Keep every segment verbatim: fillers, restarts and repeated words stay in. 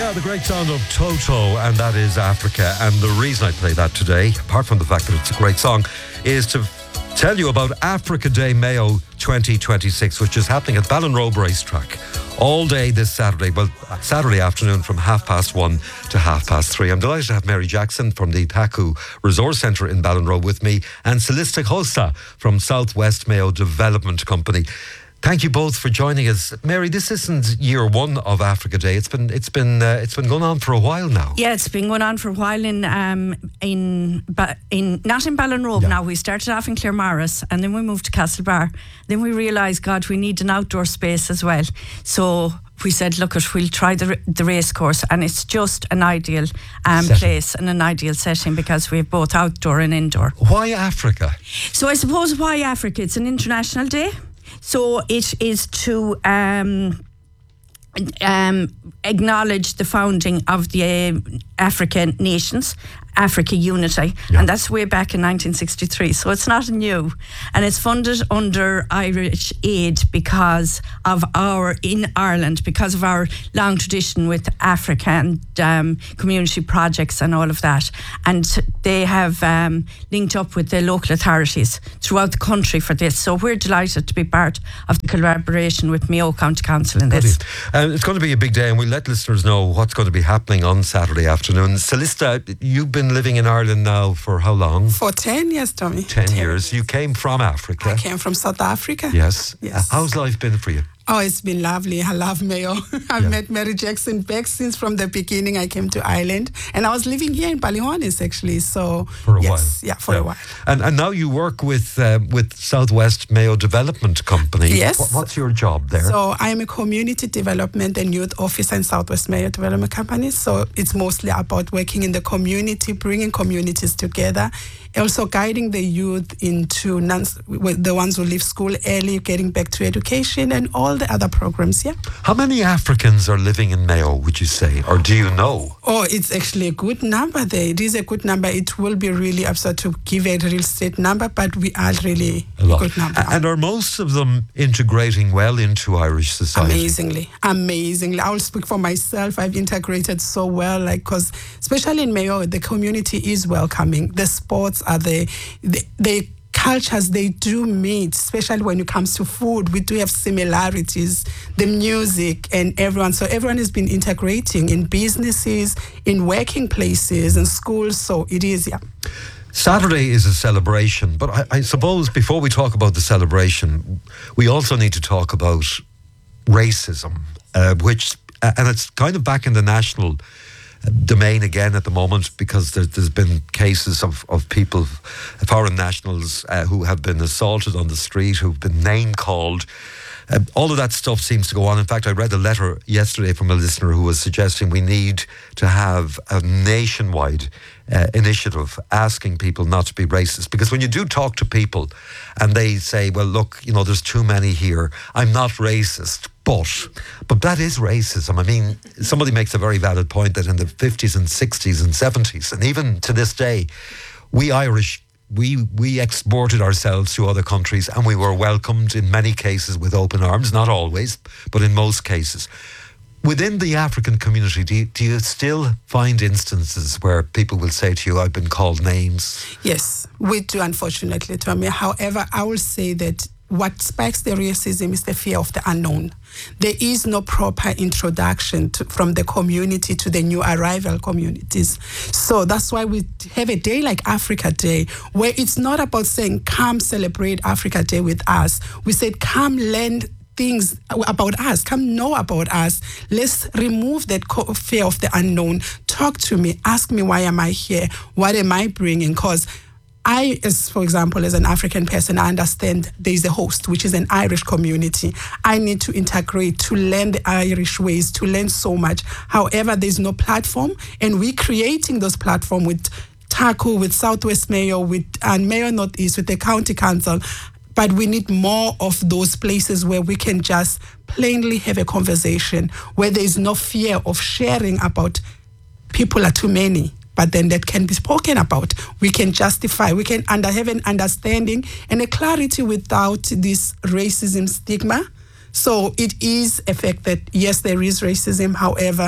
Yeah, the great sound of Toto, and that is Africa. And the reason I play that today, apart from the fact that it's a great song, is to tell you about Africa Day Mayo twenty twenty-six, which is happening at Ballinrobe Racetrack all day this Saturday. Well, Saturday afternoon from half past one to half past three. I'm delighted to have Mary Jackson from the Taku Resource Centre in Ballinrobe with me, and Celeste Costa from Southwest Mayo Development Company. Thank you both for joining us, Mary. This isn't year one of Africa Day. It's been it's been uh, it's been going on for a while now. Yeah, it's been going on for a while in um in ba- in not in Ballinrobe. Yeah. Now we started off in Claremorris, and then we moved to Castlebar. Then we realised, God, we need an outdoor space as well. So we said, look, we'll try the the race course, and it's just an ideal um, place and an ideal setting because we have both outdoor and indoor. Why Africa? So I suppose why Africa? It's an international day. So it is to um, um, acknowledge the founding of the uh, African nations, Africa Unity, yeah. And that's way back in nineteen sixty-three. So it's not new, and it's funded under Irish aid because of our in Ireland because of our long tradition with Africa and um, community projects and all of that. And they have um, linked up with the local authorities throughout the country for this. So we're delighted to be part of the collaboration with Mayo County Council in this. And it's going to be a big day, and we'll let listeners know what's going to be happening on Saturday afternoon. Celeste, you've been living in Ireland now for how long? For ten years, Tommy. Ten, ten years. You came from Africa. I came from South Africa. Yes. Yes. Uh, how's life been for you? Oh, it's been lovely. I love Mayo. I've yeah. met Mary Jackson back since from the beginning. I came to Ireland, and I was living here in Ballyhonnes actually. So for a yes, while, yeah, for yeah. a while. And and now you work with uh, with Southwest Mayo Development Company. Yes. What, what's your job there? So I am a community development and youth officer in Southwest Mayo Development Company. So it's mostly about working in the community, bringing communities together. Also guiding the youth into non- the ones who leave school early, getting back to education and all the other programs, yeah. How many Africans are living in Mayo, would you say, or do you know? Oh, it's actually a good number there. It is a good number. It will be really absurd to give a real state number, but we are really a, a good number. And are most of them integrating well into Irish society? Amazingly, amazingly. I will speak for myself. I've integrated so well, like, because especially in Mayo, the community is welcoming. The sports are the, the, the cultures, they do meet, especially when it comes to food. We do have similarities, the music and everyone. So everyone has been integrating in businesses, in working places, in schools. So it is, yeah. Saturday is a celebration, but I, I suppose before we talk about the celebration, we also need to talk about racism, uh, which, and it's kind of back in the national domain again at the moment because there, there's been cases of, of people, foreign nationals uh, who have been assaulted on the street, who've been name called. Uh, all of that stuff seems to go on. In fact, I read a letter yesterday from a listener who was suggesting we need to have a nationwide uh, initiative asking people not to be racist. Because when you do talk to people and they say, well, look, you know, there's too many here, I'm not racist. But, but that is racism. I mean, somebody makes a very valid point that in the fifties and sixties and seventies, and even to this day, we Irish, we we exported ourselves to other countries and we were welcomed in many cases with open arms, not always, but in most cases. Within the African community, do you, do you still find instances where people will say to you, I've been called names? Yes, we do, unfortunately, Tommy. However, I will say that what spikes the racism is the fear of the unknown. There is no proper introduction to, from the community to the new arrival communities. So that's why we have a day like Africa Day, where it's not about saying, come celebrate Africa Day with us. We said, come learn things about us, come know about us. Let's remove that fear of the unknown. Talk to me, ask me, why am I here? What am I bringing? Because I, as for example, as an African person, I understand there is a host, which is an Irish community. I need to integrate, to learn the Irish ways, to learn so much. However, there's no platform, and we're creating those platforms with Taku, with Southwest Mayo, with and Mayo Northeast, with the county council. But we need more of those places where we can just plainly have a conversation, where there is no fear of sharing about people are too many. But then that can be spoken about. We can justify, we can under, have an understanding and a clarity without this racism stigma. So it is a fact that, yes, there is racism. However,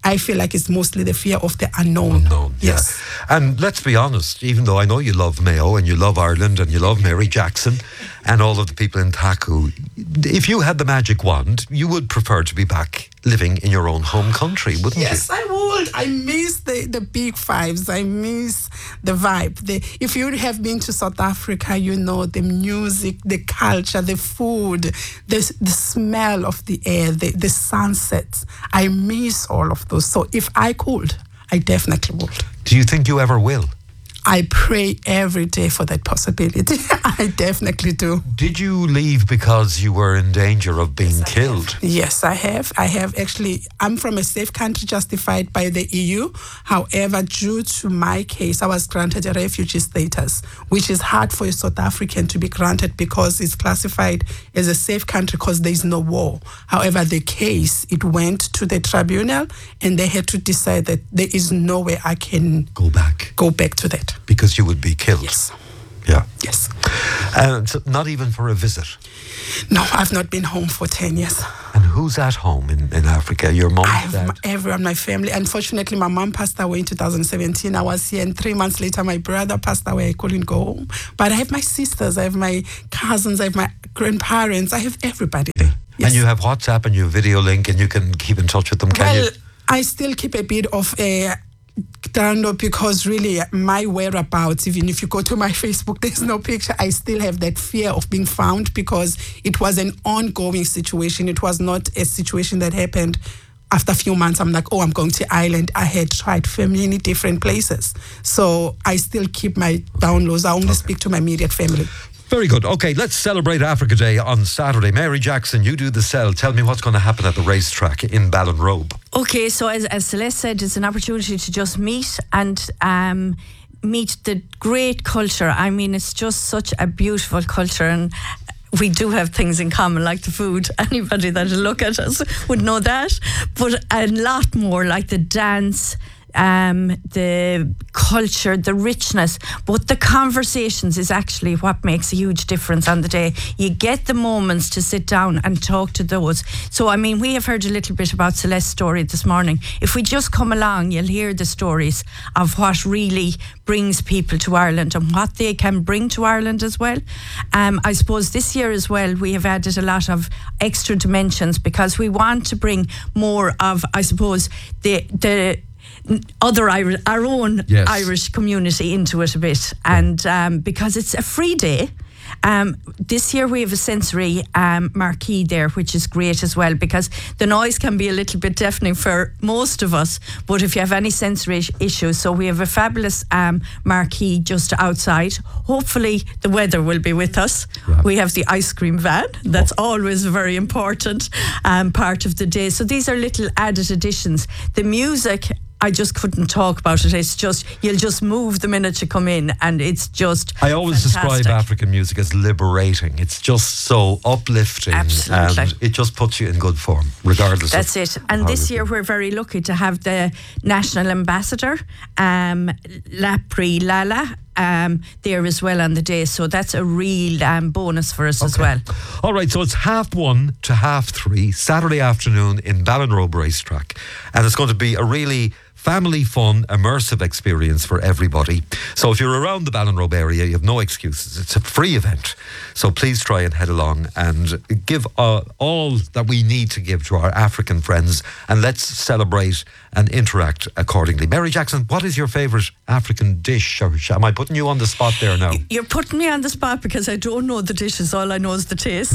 I feel like it's mostly the fear of the unknown. Unknown, yes. Yeah. And let's be honest, even though I know you love Mayo and you love Ireland and you love Mary Jackson and all of the people in Taku, if you had the magic wand, you would prefer to be back living in your own home country, wouldn't yes, you? Yes, I would. I miss the, the big fives. I miss the vibe. The, if you have been to South Africa, you know the music, the culture, the food, the, the smell of the air, the, the sunsets. I miss all of those. So if I could, I definitely would. Do you think you ever will? I pray every day for that possibility. I definitely do. Did you leave because you were in danger of being yes, killed? Yes, I have. I have actually. I'm from a safe country justified by the E U. However, due to my case, I was granted a refugee status, which is hard for a South African to be granted because it's classified as a safe country because there is no war. However, the case, it went to the tribunal and they had to decide that there is no way I can go back. Go back to that. Because you would be killed. Yes. Yeah. Yes. And so not even for a visit? No, I've not been home for ten years. And who's at home in, in Africa? Your mom, I have dad? my, everyone, my family. Unfortunately, my mom passed away in two thousand seventeen. I was here, and three months later, my brother passed away. I couldn't go home. But I have my sisters, I have my cousins, I have my grandparents. I have everybody there. Yes. And you have WhatsApp and you have video link and you can keep in touch with them, can well, you? I still keep a bit of a... download because really my whereabouts, even if you go to my Facebook, there's no picture. I still have that fear of being found because it was an ongoing situation. It was not a situation that happened after a few months. I'm like, oh, I'm going to Ireland. I had tried for many different places. So I still keep my downloads. I only okay. speak to my immediate family. Very good. Okay, let's celebrate Africa Day on Saturday. Mary Jackson, you do the sell. Tell me what's going to happen at the racetrack in Ballinrobe. Okay, so as, as Celeste said, it's an opportunity to just meet and um, meet the great culture. I mean, it's just such a beautiful culture, and we do have things in common, like the food. Anybody that'll look at us would know that. But a lot more, like the dance, um, the culture, the richness, but the conversations is actually what makes a huge difference on the day. You get the moments to sit down and talk to those. So, I mean, we have heard a little bit about Celeste's story this morning. If we just come along, you'll hear the stories of what really brings people to Ireland and what they can bring to Ireland as well. Um, I suppose this year as well, we have added a lot of extra dimensions because we want to bring more of, I suppose, the the other Irish, our own yes. Irish community into it a bit, and um, because it's a free day. Um, this year we have a sensory um, marquee there, which is great as well, because the noise can be a little bit deafening for most of us, but if you have any sensory is- issues, so we have a fabulous um, marquee just outside. Hopefully the weather will be with us. Yeah. We have the ice cream van. That's oh. always a very important um, part of the day. So these are little added additions. The music, I just couldn't talk about it. It's just, you'll just move the minute you come in, and it's just I always fantastic. describe African music as liberating. It's just so uplifting. Absolutely. And it just puts you in good form, regardless That's of it. And this year we're very lucky to have the National Ambassador, um, Lapri Lala, um, there as well on the day. So that's a real um, bonus for us okay. as well. All right, so it's half one to half three, Saturday afternoon in Ballinrobe Racetrack. And it's going to be a really family fun, immersive experience for everybody. So if you're around the Ballinrobe area, you have no excuses. It's a free event. So please try and head along and give uh, all that we need to give to our African friends, and let's celebrate and interact accordingly. Mary Jackson, what is your favourite African dish? Or am I putting you on the spot there now? You're putting me on the spot because I don't know the dishes. All I know is the taste.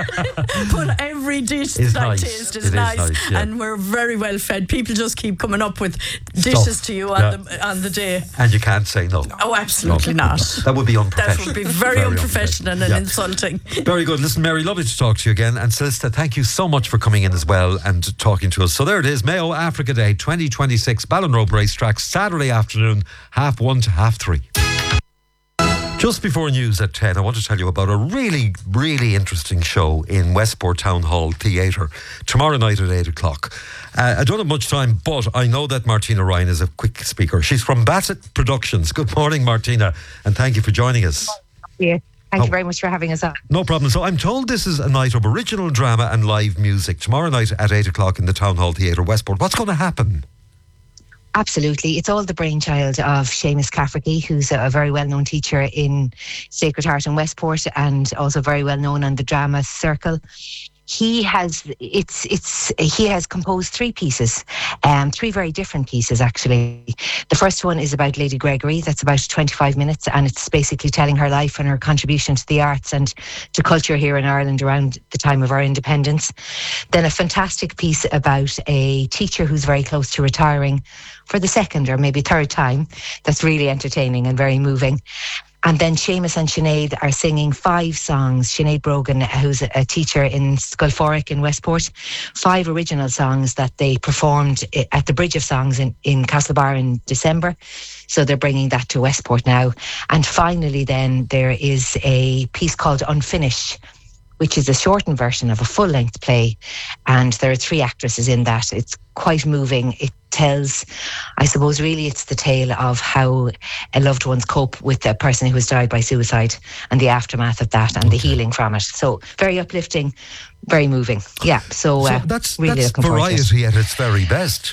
But every dish is that nice. I taste is it nice, is nice yeah. and we're very well fed. People just keep coming up with dishes Stuff. to you on yeah. the on the day, and you can't say no. Oh, absolutely no. not. That would be unprofessional. That would be very, very unprofessional, unprofessional and yeah. insulting. Very good. Listen, Mary, lovely to talk to you again. And Celeste, thank you so much for coming in as well and talking to us. So there it is, Mayo Africa Day twenty twenty-six, Ballinrobe Racetrack, Saturday afternoon, half one to half three. Just before news at ten, I want to tell you about a really, really interesting show in Westport Town Hall Theatre tomorrow night at eight o'clock. Uh, I don't have much time, but I know that Martina Ryan is a quick speaker. She's from Bassett Productions. Good morning, Martina, and thank you for joining us. Yeah. Thank Oh. you very much for having us on. No problem. So I'm told this is a night of original drama and live music. Tomorrow night at eight o'clock in the Town Hall Theatre, Westport. What's going to happen? Absolutely. It's all the brainchild of Seamus Cafferty, who's a very well-known teacher in Sacred Heart in Westport and also very well known on the drama circle. He has it's it's he has composed three pieces, um, three very different pieces actually. The first one is about Lady Gregory. That's about twenty-five minutes, and it's basically telling her life and her contribution to the arts and to culture here in Ireland around the time of our independence. Then a fantastic piece about a teacher who's very close to retiring for the second or maybe third time. That's really entertaining and very moving. And then Seamus and Sinead are singing five songs. Sinead Brogan, who's a teacher in Sculforic in Westport, five original songs that they performed at the Bridge of Songs in, in Castlebar in December. So they're bringing that to Westport now. And finally then there is a piece called Unfinished, which is a shortened version of a full-length play. And there are three actresses in that. It's quite moving. It tells, I suppose, really it's the tale of how loved ones cope with a person who has died by suicide and the aftermath of that and okay. the healing from it. So very uplifting, very moving. Yeah, so, so uh, that's, really that's looking forward to it. variety at its very best.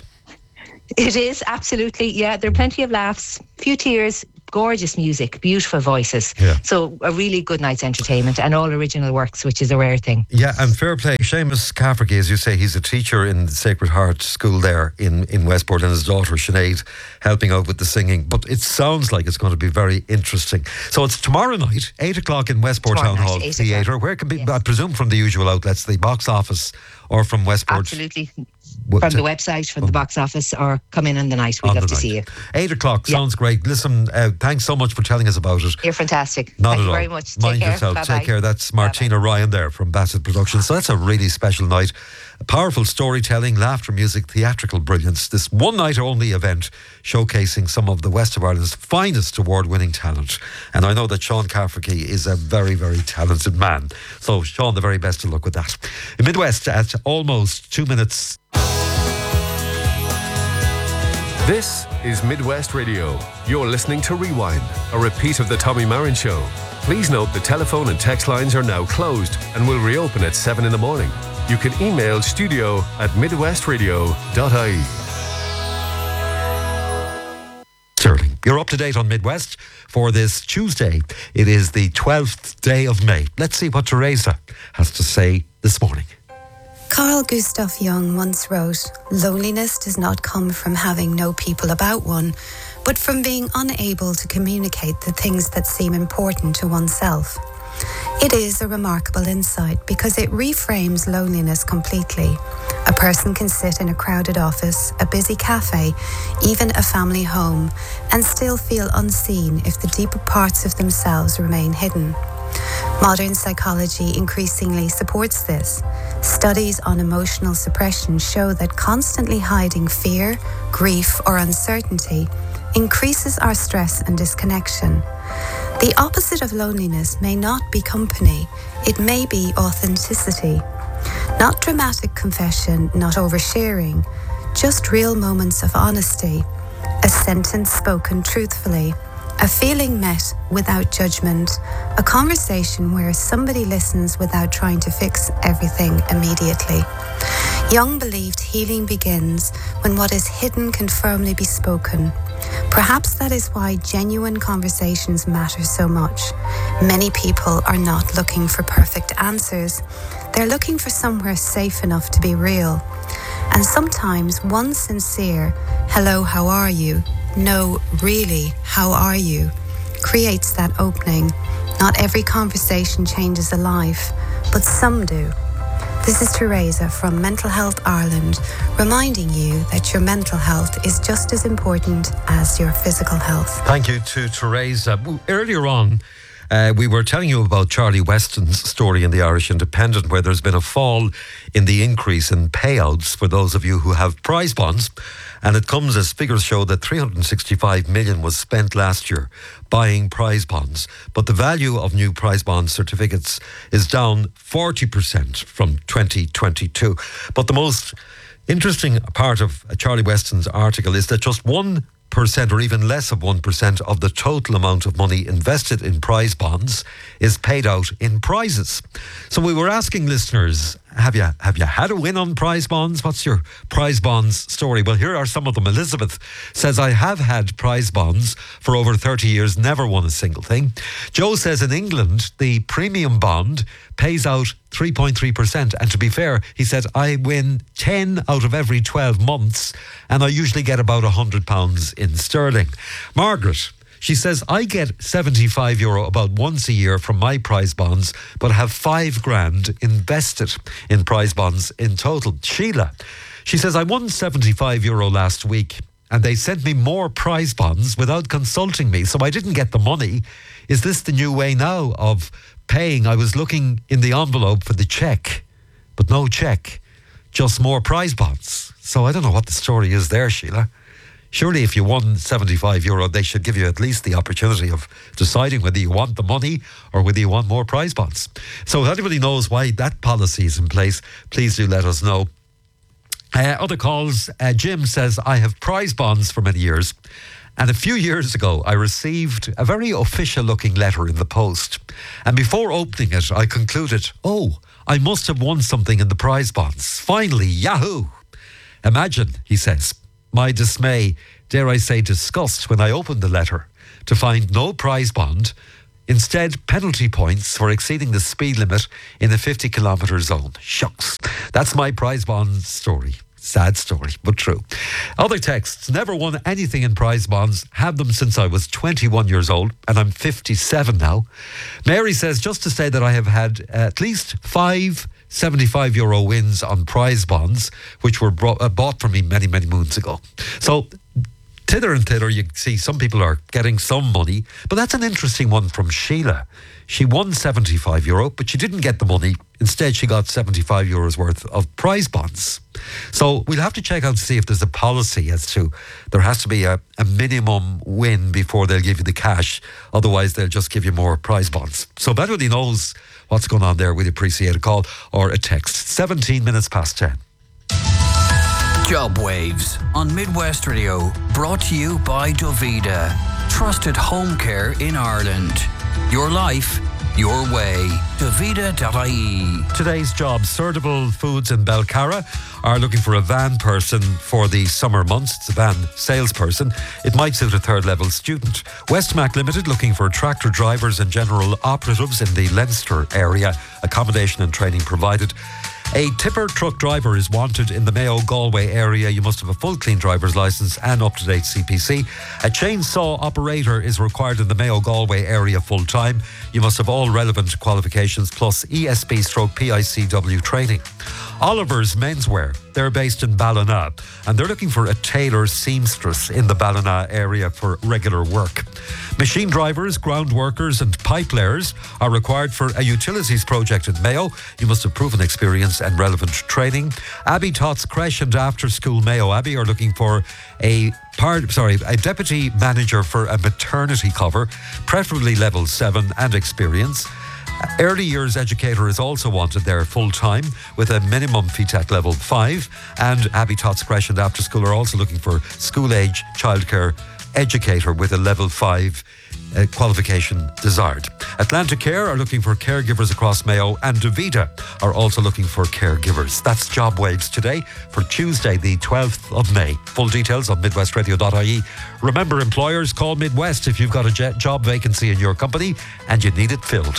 It is, absolutely. Yeah, there are plenty of laughs, few tears, gorgeous music, beautiful voices. Yeah. So a really good night's entertainment and all original works, which is a rare thing. Yeah, and fair play. Seamus Cafferty, as you say, he's a teacher in the Sacred Heart School there in, in Westport, and his daughter Sinead helping out with the singing. But it sounds like it's going to be very interesting. So it's tomorrow night, eight o'clock in Westport Tomorrow Town night, Hall eight Theatre. o'clock. Where it can be, Yes. I presume, from the usual outlets, the box office or from Westport. Absolutely. What- From the website, from the box office, or come in on the night. We'd on love the to night. see you. Eight o'clock Yeah. sounds great. Listen, uh, thanks so much for telling us about it. You're fantastic. Not Thank at you all. very much. Take Mind care. yourself. Bye-bye. Take care. That's Martina Ryan there from Bassett Productions. So that's a really special night. Powerful storytelling, laughter, music, theatrical brilliance. This one night only event showcasing some of the West of Ireland's finest award-winning talent. And I know that Sean Cafferty is a very, very talented man. So Sean, the very best of luck with that. In Midwest at almost two minutes. This is Midwest Radio. You're listening to Rewind, a repeat of the Tommy Marin Show. Please note the telephone and text lines are now closed and will reopen at seven in the morning. You can email studio at midwestradio dot I E. Sterling, you're up to date on Midwest for this Tuesday. It is the twelfth day of May. Let's see what Teresa has to say this morning. Carl Gustav Jung once wrote, "Loneliness does not come from having no people about one, but from being unable to communicate the things that seem important to oneself." It is a remarkable insight because it reframes loneliness completely. A person can sit in a crowded office, a busy cafe, even a family home, and still feel unseen if the deeper parts of themselves remain hidden. Modern psychology increasingly supports this. Studies on emotional suppression show that constantly hiding fear, grief, or uncertainty increases our stress and disconnection. The opposite of loneliness may not be company, it may be authenticity. Not dramatic confession, not oversharing, just real moments of honesty, a sentence spoken truthfully, a feeling met without judgment, a conversation where somebody listens without trying to fix everything immediately. Jung believed healing begins when what is hidden can firmly be spoken. Perhaps that is why genuine conversations matter so much. Many people are not looking for perfect answers. They're looking for somewhere safe enough to be real. And sometimes one sincere, "Hello, how are you?" "No, really, how are you?" creates that opening. Not every conversation changes a life, but some do. This is Teresa from Mental Health Ireland, reminding you that your mental health is just as important as your physical health. Thank you to Teresa. Earlier on, Uh, we were telling you about Charlie Weston's story in the Irish Independent, where there's been a fall in the increase in payouts for those of you who have prize bonds. And it comes as figures show that three hundred sixty-five million was spent last year buying prize bonds. But the value of new prize bond certificates is down forty percent from twenty twenty-two. But the most interesting part of Charlie Weston's article is that just one percent or even less of one percent of the total amount of money invested in prize bonds is paid out in prizes. So we were asking listeners, have you have you had a win on prize bonds? What's your prize bonds story? Well, here are some of them. Elizabeth says, I have had prize bonds for over thirty years, never won a single thing. Joe says in England, the premium bond pays out three point three percent. And to be fair, he said, I win ten out of every twelve months and I usually get about one hundred pounds in sterling. Margaret, she says, I get seventy-five euro about once a year from my prize bonds, but have five grand invested in prize bonds in total. Sheila, she says, I won seventy-five euro last week and they sent me more prize bonds without consulting me, so I didn't get the money. Is this the new way now of paying? I was looking in the envelope for the cheque, but no cheque, just more prize bonds. So I don't know what the story is there, Sheila. Surely if you won seventy-five euro, they should give you at least the opportunity of deciding whether you want the money or whether you want more prize bonds. So if anybody knows why that policy is in place, please do let us know. Uh, other calls, uh, Jim says, I have prize bonds for many years. And a few years ago, I received a very official looking letter in the post. And before opening it, I concluded, oh, I must have won something in the prize bonds. Finally, yahoo! Imagine, he says, my dismay, dare I say disgust, when I opened the letter to find no prize bond, instead penalty points for exceeding the speed limit in a fifty kilometre zone. Shucks. That's my prize bond story. Sad story, but true. Other texts, never won anything in prize bonds, have them since I was twenty-one years old, and I'm fifty-seven now. Mary says, just to say that I have had at least five seventy-five euro wins on prize bonds, which were brought, uh, bought for me many, many moons ago. So, tither and tither, you see some people are getting some money, but that's an interesting one from Sheila. She won seventy-five euro, but she didn't get the money. Instead, she got seventy-five euros worth of prize bonds. So we'll have to check out to see if there's a policy as to there has to be a, a minimum win before they'll give you the cash. Otherwise, they'll just give you more prize bonds. So if anybody knows what's going on there, we'd appreciate a call or a text. seventeen minutes past ten. Job Waves on Midwest Radio, brought to you by Dovida, trusted home care in Ireland. Your life, your way. Dovida dot I E. Today's job, Surdable Foods in Belcarra are looking for a van person for the summer months. It's a van salesperson. It might suit a third level student. Westmac Limited looking for tractor drivers and general operatives in the Leinster area. Accommodation and training provided. A tipper truck driver is wanted in the Mayo Galway area. You must have a full clean driver's licence and up-to-date C P C. A chainsaw operator is required in the Mayo Galway area full-time. You must have all relevant qualifications plus E S B stroke P I C W training. Oliver's Menswear, they're based in Ballina and they're looking for a tailor seamstress in the Ballina area for regular work. Machine drivers, ground workers and pipe layers are required for a utilities project in Mayo. You must have proven experience and relevant training. Abbey Tots Creche and After School Mayo Abbey are looking for a part, sorry, a deputy manager for a maternity cover, preferably level seven and experience. Early years educator is also wanted there full-time with a minimum F E T A C level five, and Abbey Tots Creche and After School are also looking for school-age childcare educator with a level five uh, qualification desired. Atlantic Care are looking for caregivers across Mayo, and Dovida are also looking for caregivers. That's Job Waves today for Tuesday the twelfth of May. Full details on midwest radio dot I E. Remember, employers, call Midwest if you've got a jet job vacancy in your company and you need it filled.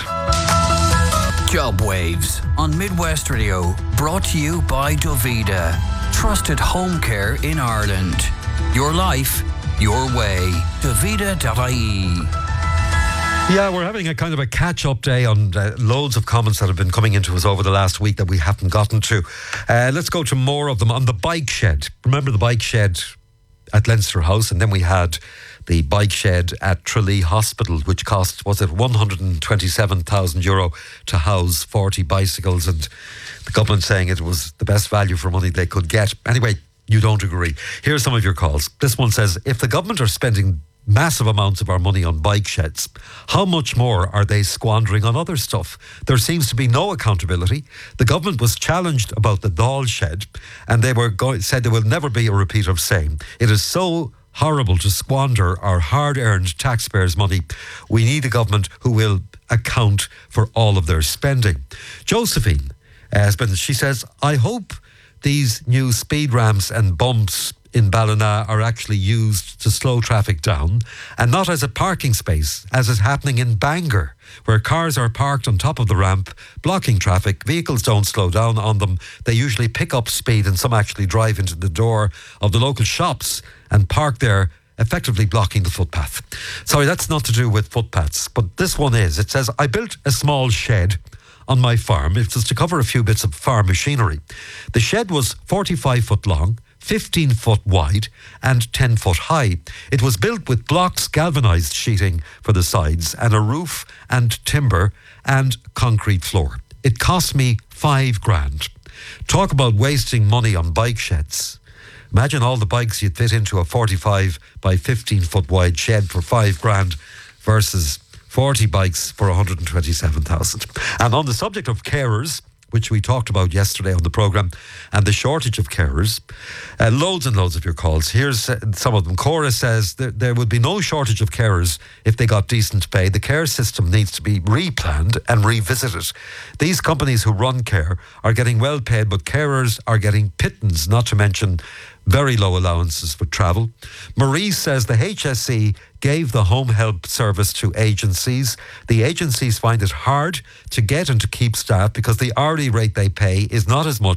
Job Waves on Midwest Radio, brought to you by Dovida, trusted home care in Ireland. Your life, your way. Dovida dot I E. Yeah, we're having a kind of a catch-up day on uh, loads of comments that have been coming into us over the last week that we haven't gotten to. Uh, let's go to more of them on the bike shed. Remember the bike shed at Leinster House, and then we had the bike shed at Tralee Hospital, which cost, was it one hundred twenty-seven thousand euro to house forty bicycles, and the government saying it was the best value for money they could get. Anyway, you don't agree. Here's some of your calls. This one says, if the government are spending massive amounts of our money on bike sheds, how much more are they squandering on other stuff? There seems to be no accountability. The government was challenged about the Dáil shed, and they were go- said there will never be a repeat of same. It is so horrible to squander our hard-earned taxpayers' money. We need a government who will account for all of their spending. Josephine has been, she says, I hope these new speed ramps and bumps in Ballina are actually used to slow traffic down and not as a parking space, as is happening in Bangor, where cars are parked on top of the ramp, blocking traffic. Vehicles don't slow down on them. They usually pick up speed, and some actually drive into the door of the local shops and park there, effectively blocking the footpath. Sorry, that's not to do with footpaths, but this one is. It says, I built a small shed on my farm. It was to cover a few bits of farm machinery. The shed was forty-five foot long, fifteen foot wide and ten foot high. It was built with blocks, galvanised sheeting for the sides and a roof and timber and concrete floor. It cost me five grand. Talk about wasting money on bike sheds. Imagine all the bikes you'd fit into a forty-five by fifteen foot wide shed for five grand versus forty bikes for one hundred twenty-seven thousand. And on the subject of carers, which we talked about yesterday on the programme, and the shortage of carers, uh, loads and loads of your calls. Here's uh, some of them. Cora says there, there would be no shortage of carers if they got decent pay. The care system needs to be replanned and revisited. These companies who run care are getting well paid, but carers are getting pittance, not to mention very low allowances for travel. Marie says the H S E gave the home help service to agencies. The agencies find it hard to get and to keep staff because the hourly rate they pay is not as much